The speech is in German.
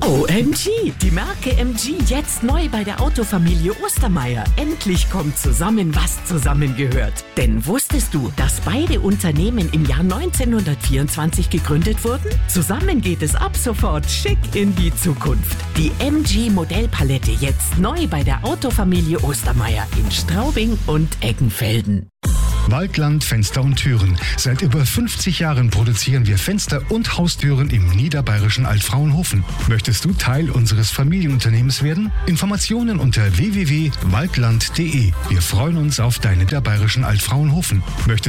OMG, die Marke MG jetzt neu bei der Autofamilie Ostermeier. Endlich kommt zusammen, was zusammengehört. Denn wusstest du, dass beide Unternehmen im Jahr 1924 gegründet wurden? Zusammen geht es ab sofort schick in die Zukunft. Die MG Modellpalette jetzt neu bei der Autofamilie Ostermeier in Straubing und Eggenfelden. Waldland Fenster und Türen. Seit über 50 Jahren produzieren wir Fenster und Haustüren im niederbayerischen Altfraunhofen. Möchtest du Teil unseres Familienunternehmens werden? Informationen unter www.waldland.de. Wir freuen uns auf deine niederbayerischen Altfraunhofen. Möchtest